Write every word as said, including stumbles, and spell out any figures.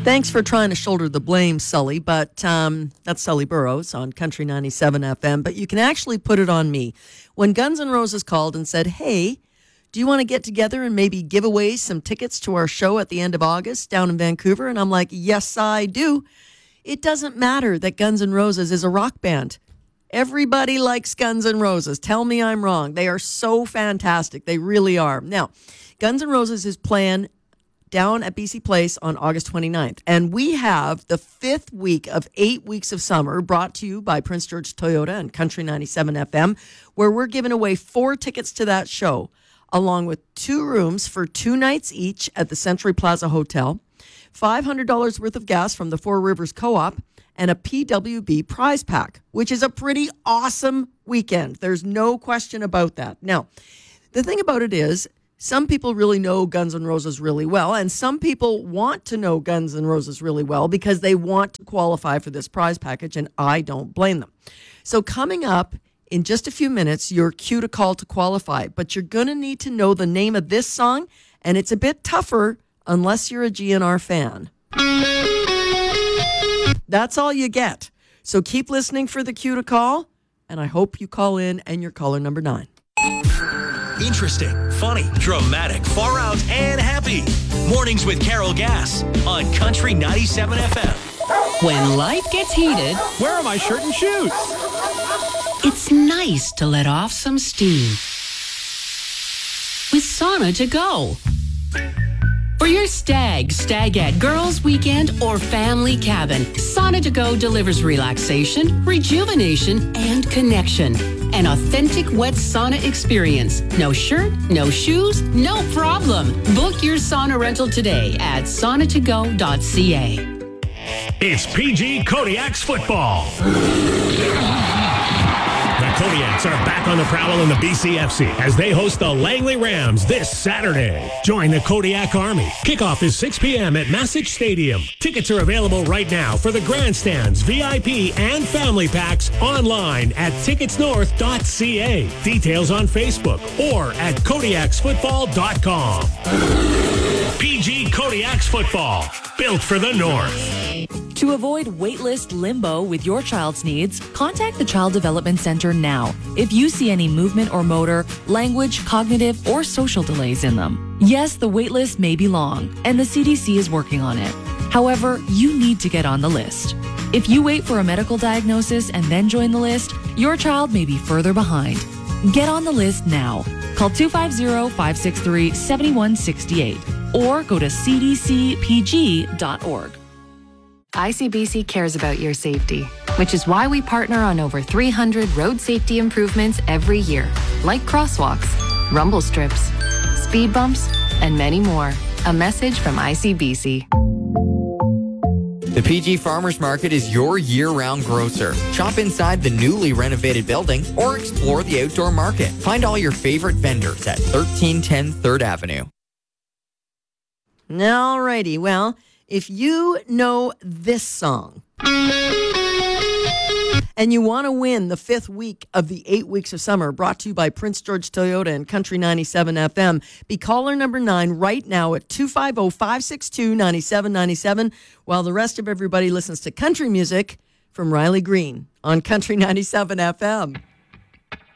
Thanks for trying to shoulder the blame, Sully, but um, that's Sully Burrows on Country ninety-seven F M, but you can actually put it on me. When Guns N' Roses called and said, hey, do you want to get together and maybe give away some tickets to our show at the end of August down in Vancouver? And I'm like, yes, I do. It doesn't matter that Guns N' Roses is a rock band. Everybody likes Guns N' Roses. Tell me I'm wrong. They are so fantastic. They really are. Now, Guns N' Roses is playing down at B C Place on August twenty-ninth. And we have the fifth week of eight weeks of summer brought to you by Prince George Toyota and Country ninety-seven F M, where we're giving away four tickets to that show, along with two rooms for two nights each at the Century Plaza Hotel, five hundred dollars worth of gas from the Four Rivers Co-op, and a P W B prize pack, which is a pretty awesome weekend. There's no question about that. Now, the thing about it is, some people really know Guns N' Roses really well, and some people want to know Guns N' Roses really well because they want to qualify for this prize package, and I don't blame them. So coming up in just a few minutes, you're cue to call to qualify, but you're going to need to know the name of this song, and it's a bit tougher unless you're a G N R fan. That's all you get. So keep listening for the cue to call, and I hope you call in and you're caller number nine. Interesting, funny, dramatic, far out, and happy. Mornings with Carol Gass on Country ninety-seven F M. When life gets heated, where are my shirt and shoes? It's nice to let off some steam with Sauna to Go. For your stag, stagette, girls' weekend, or family cabin, Sauna to Go delivers relaxation, rejuvenation, and connection. An authentic wet sauna experience. No shirt, no shoes, no problem. Book your sauna rental today at sauna to go dot c a. It's P G Kodiak's football. The Kodiaks are back on the prowl in the B C F C as they host the Langley Rams this Saturday. Join the Kodiak Army. Kickoff is six p.m. at Massage Stadium. Tickets are available right now for the grandstands, V I P, and family packs online at tickets north dot c a. Details on Facebook or at kodiaks football dot com. P G Kodiak's football, built for the North. To avoid waitlist limbo with your child's needs, contact the Child Development Center now if you see any movement or motor, language, cognitive, or social delays in them. Yes, the waitlist may be long, and the C D C is working on it. However, you need to get on the list. If you wait for a medical diagnosis and then join the list, your child may be further behind. Get on the list now. Call two five zero, five six three, seven one six eight or go to c d c p g dot org. I C B C cares about your safety, which is why we partner on over three hundred road safety improvements every year, like crosswalks, rumble strips, speed bumps, and many more. A message from I C B C. The P G Farmers Market is your year-round grocer. Shop inside the newly renovated building or explore the outdoor market. Find all your favorite vendors at thirteen ten third Avenue. Alrighty, well, if you know this song and you want to win the fifth week of the eight weeks of summer brought to you by Prince George Toyota and Country ninety-seven F M, be caller number nine right now at two five zero, five six two, nine seven nine seven while the rest of everybody listens to country music from Riley Green on Country ninety-seven F M.